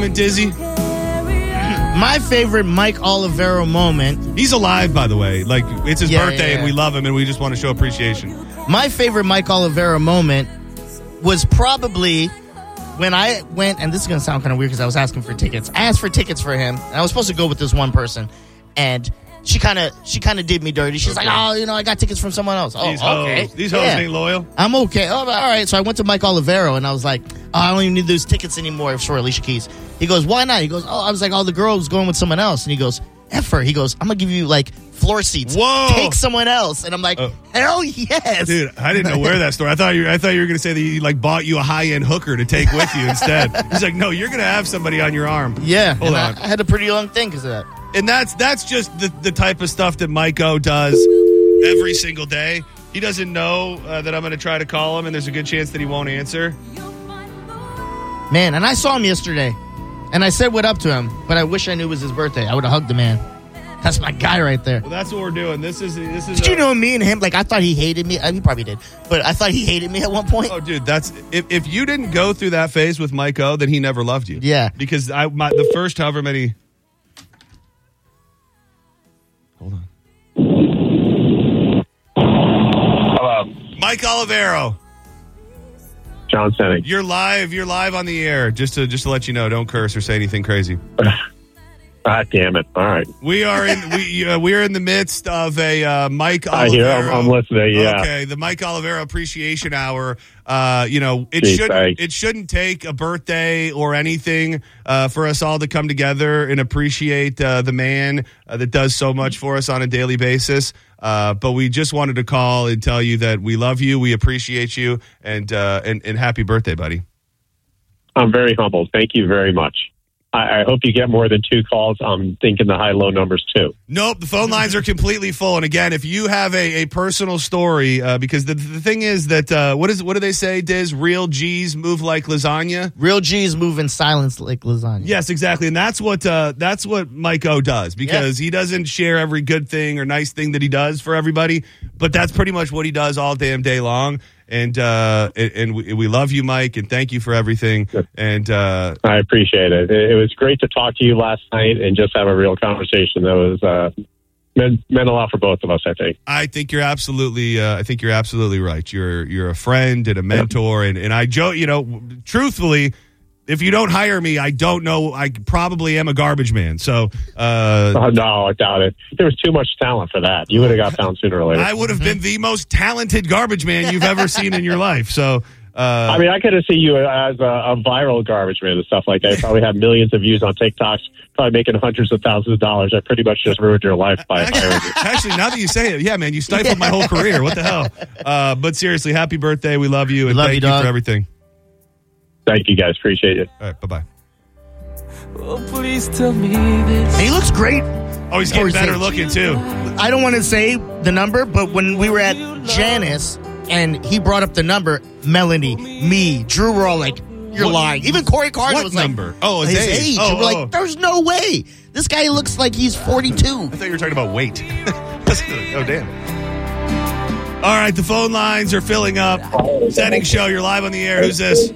moment, Dizzy? My favorite Mike Olivero moment. He's alive, by the way. Like, it's his birthday, yeah. and we love him, and we just want to show appreciation. My favorite Mike Olivero moment was probably when I went, and this is going to sound kind of weird because I was asking for tickets. I asked for tickets for him, and I was supposed to go with this one person, and she kind of did me dirty. She's like, oh, I got tickets from someone else. Oh, okay. These hoes ain't loyal. I'm okay. Oh, all right. So I went to Mike Olivero, and I was like, I don't even need those tickets anymore for Alicia Keys. He goes, why not? He goes, I was like, the girl was going with someone else. And he goes, F her. He goes, I'm going to give you, floor seats. Whoa. Take someone else. And I'm like, hell yes. Dude, I didn't know where that story. I thought you were going to say that he, bought you a high-end hooker to take with you instead. He's like, no, you're going to have somebody on your arm. Yeah. Hold on. I had a pretty long thing because of that. And that's just the type of stuff that Mike O does every single day. He doesn't know that I'm going to try to call him, and there's a good chance that he won't answer. Man, and I saw him yesterday, and I said what up to him, but I wish I knew it was his birthday. I would have hugged the man. That's my guy right there. Well, that's what we're doing. This is. Did you know me and him? I thought he hated me. He probably did, but I thought he hated me at one point. Oh, dude, that's if you didn't go through that phase with Mike O, then he never loved you. Yeah, because the first however many. Hold on. Hello, Mike Olivero. John Senning. You're live on the air. Just to let you know, don't curse or say anything crazy. God damn it! All right, we are in the midst of a Mike Olivero. I hear. I'm listening. Yeah. Okay, the Mike Olivero Appreciation Hour. It shouldn't take a birthday or anything for us all to come together and appreciate the man that does so much for us on a daily basis. But we just wanted to call and tell you that we love you, we appreciate you, and happy birthday, buddy. I'm very humbled. Thank you very much. I hope you get more than 2 calls. I'm thinking the high-low numbers, too. Nope, the phone lines are completely full. And again, if you have a personal story, because the thing is that, what do they say, Diz? Real G's move like lasagna? Real G's move in silence like lasagna. Yes, exactly. And that's what Mike O does, because he doesn't share every good thing or nice thing that he does for everybody, but that's pretty much what he does all damn day long. And we love you, Mike, and thank you for everything. And I appreciate it. It was great to talk to you last night and just have a real conversation. That was meant a lot for both of us, I think. I think you're absolutely right. You're a friend and a mentor, and I joke. Truthfully, if you don't hire me, I don't know. I probably am a garbage man. So, no, I doubt it. There was too much talent for that. You would have got found sooner or later. I would have been the most talented garbage man you've ever seen in your life. So, I could have seen you as a viral garbage man and stuff like that. You probably have millions of views on TikToks, probably making hundreds of thousands of dollars. I pretty much just ruined your life by hiring you. Actually, now that you say it, yeah, man, you stifled my whole career. What the hell? But seriously, happy birthday. We love you, and thank you for everything. Thank you, guys. Appreciate it. All right, bye-bye. Oh, please tell me this. He looks great. Oh, he's getting better looking, too. I don't want to say the number, but when we were at Janice and he brought up the number, Melanie, me, Drew were all like, you're lying. Even Corey Carter was number? like, oh, his age. And we're like, there's no way. This guy looks like he's 42. I thought you were talking about weight. Oh, damn. All right, the phone lines are filling up. Setting show, you're live on the air. Who's this?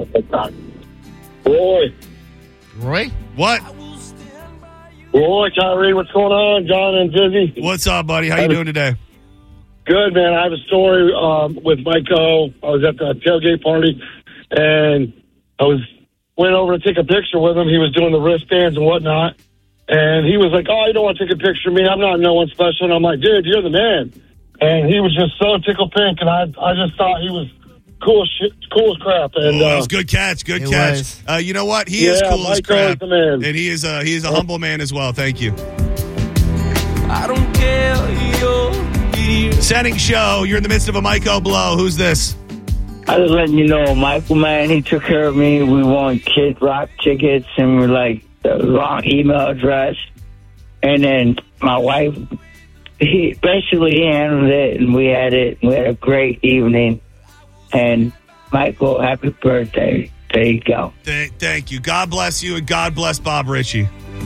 Roy? What? Roy, Tyree, what's going on? John and Dizzy. What's up, buddy? How you doing today? Good, man. I have a story with Mike O. I was at the tailgate party, and went over to take a picture with him. He was doing the wristbands and whatnot, and he was like, oh, you don't want to take a picture of me. I'm not no one special. And I'm like, dude, you're the man. And he was just so tickled pink, and I just thought he was cool as crap. And that was good catch. Good catch. You know what? He is cool as crap. The man. And he is a humble man as well. Thank you. I don't care. You're Setting show. You're in the midst of a Mike O blow. Who's this? I was letting you know, Michael, man, he took care of me. We won Kid Rock tickets, and we're like the wrong email address. And then my wife, he handled it, and we had a great evening. And Michael, happy birthday. There you go. Thank you. God bless you, and God bless Bob Ritchie.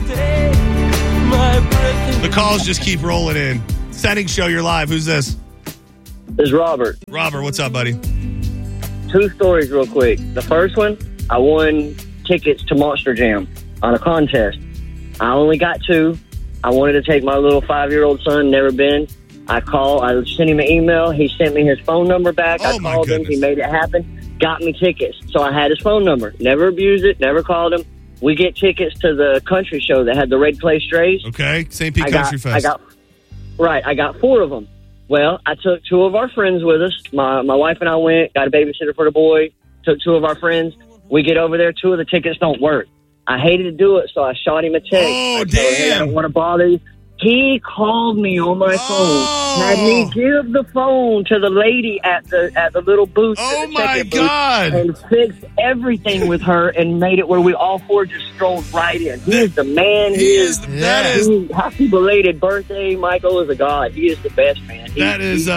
The calls just keep rolling in. Setting show, you're live. Who's this? This is Robert. Robert, what's up, buddy? 2 stories real quick. The first one, I won tickets to Monster Jam on a contest. I only got 2. I wanted to take my little 5-year-old son, never been. I sent him an email. He sent me his phone number back. I called him. He made it happen. Got me tickets. So I had his phone number. Never abused it. Never called him. We get tickets to the country show that had the Red Clay Strays. Okay, St. Pete Country Fest. I got 4 of them. Well, I took 2 of our friends with us. My wife and I went, got a babysitter for the boy, took 2 of our friends. We get over there, 2 of the tickets don't work. I hated to do it, so I shot him a text. Oh, damn. Hey, I don't want to bother you. He called me on my phone, had me give the phone to the lady at the little booth. Oh, my God. And fixed everything with her and made it where we all 4 just strolled right in. He is the man. Happy belated birthday. Michael is a god. He is the best, man. That's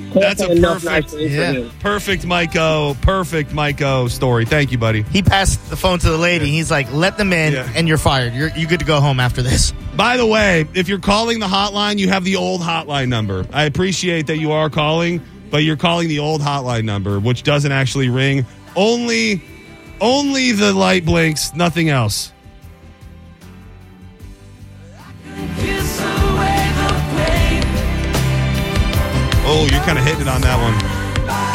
a perfect Mike-O story. Thank you, buddy. He passed the phone to the lady. He's like, let them in, and you're fired. You're good to go home after this. By the way, if you're calling the hotline, you have the old hotline number. I appreciate that you are calling, but you're calling the old hotline number, which doesn't actually ring. Only the light blinks, nothing else. Oh, you're kind of hitting it on that one.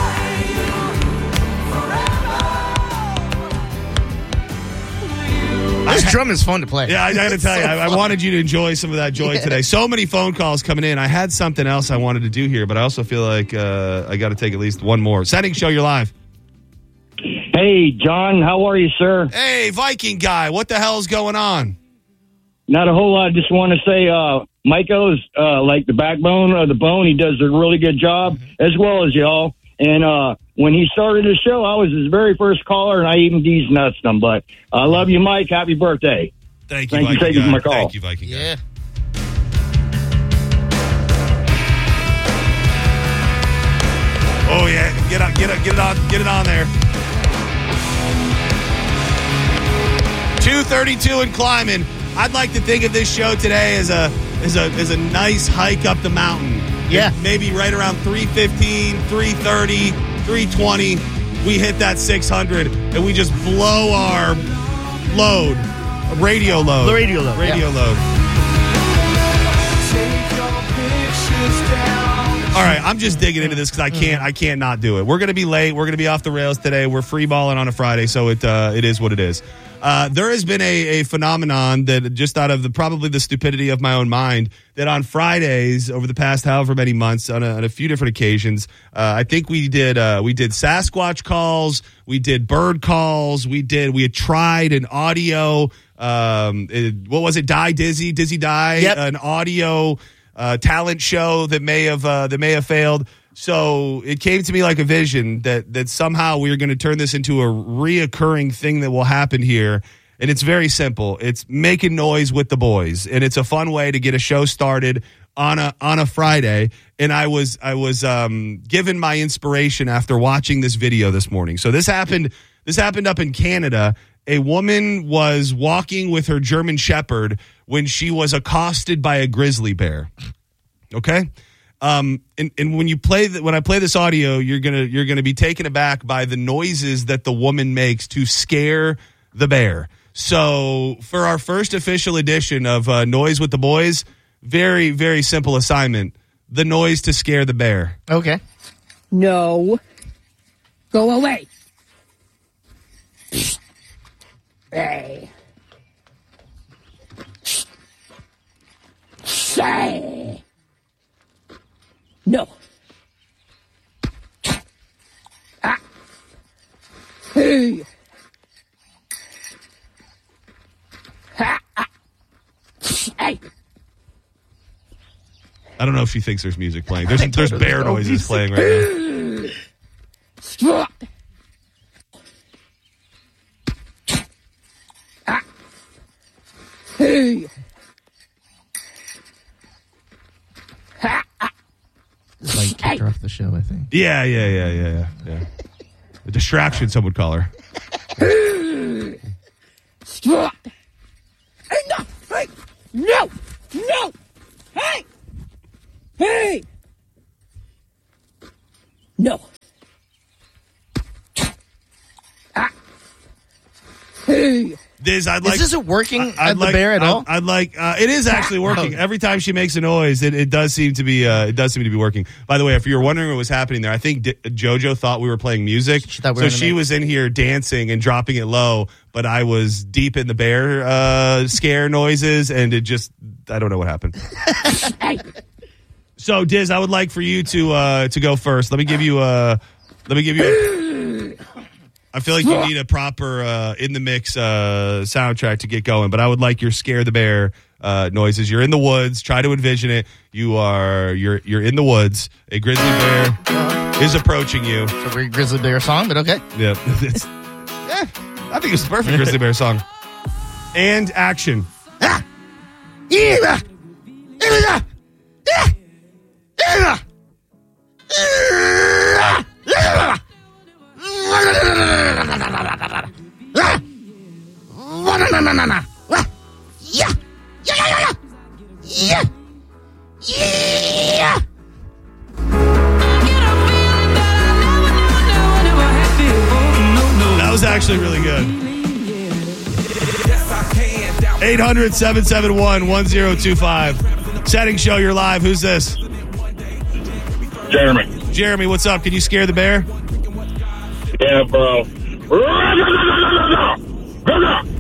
This drum is fun to play. Yeah, I got to tell you, I wanted you to enjoy some of that joy today. So many phone calls coming in. I had something else I wanted to do here, but I also feel like I got to take at least one more. Setting show, you're live. Hey, John, how are you, sir? Hey, Viking guy, what the hell's going on? Not a whole lot. Just want to say Mike-O's like the backbone of the bone. He does a really good job, as well as y'all. And when he started the show, I was his very first caller, and I even D's nuts him. But I love you, Mike. Happy birthday. Thank you, Viking taking guy. my call. Thank you, Viking guy. Yeah. Oh, yeah. Get it on there. 2:32 and climbing. I'd like to think of this show today as a nice hike up the mountain. Yeah. Maybe right around 3:15, 3:30, 3:20, we hit that 600 and we just blow our load. Radio load. The radio load. Radio load. All right, I'm just digging into this because I can't not do it. We're going to be late. We're going to be off the rails today. We're free balling on a Friday, so it is what it is. There has been a phenomenon that just out of probably the stupidity of my own mind that on Fridays over the past however many months on a few different occasions, I think we did Sasquatch calls, we did bird calls, we had tried an audio. What was it? Dizzy Die, yep. An audio talent show that may have failed. So it came to me like a vision that somehow we are going to turn this into a reoccurring thing that will happen here. And it's very simple. It's making noise with the boys. And it's a fun way to get a show started on a Friday. And I was given my inspiration after watching this video this morning. So this happened up in Canada. A woman was walking with her German Shepherd when she was accosted by a grizzly bear. Okay? And when I play this audio, you're gonna be taken aback by the noises that the woman makes to scare the bear. So for our first official edition of Noise with the Boys, very, very simple assignment: the noise to scare the bear. Okay. No. Go away. Hey. Say. No. Ah. Hey. Ha. Ah. Hey. I don't know if she thinks there's music playing. There's bear noises playing right now. Stop. Ah. Hey. Ha. Ah. It's like kicked her off the show, I think. Yeah. A distraction, some would call her. Stop. Enough. Hey. No. No. Hey. Hey. No. Ah. Hey. Diz, Is this working at the bear at all? I'd like. It is actually working. Every time she makes a noise, it does seem to be. It does seem to be working. By the way, if you were wondering what was happening there, I think JoJo thought we were playing music, so she was in here dancing and dropping it low. But I was deep in the bear scare noises, and it just. I don't know what happened. So, Diz, I would like for you to go first. Let me give you a. I feel like you need a proper in the mix soundtrack to get going, but I would like your scare the bear noises. You're in the woods. Try to envision it. You're in the woods. A grizzly bear is approaching you. It's a weird grizzly bear song, but okay. Yeah, I think it's the perfect grizzly bear song. And action. That was actually really good. 800-771-1025. Setting show, you're live. Who's this? Jeremy, what's up? Can you scare the bear? Yeah, bro.